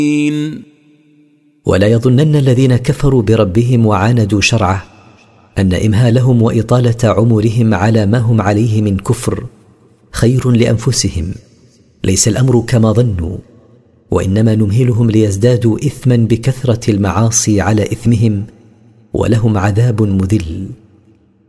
ولا يظنن الذين كفروا بربهم وعاندوا شرعه أن إمهالهم وإطالة عمرهم على ما هم عليه من كفر خير لأنفسهم. ليس الأمر كما ظنوا، وإنما نمهلهم ليزدادوا إثما بكثرة المعاصي على إثمهم، ولهم عذاب مذل.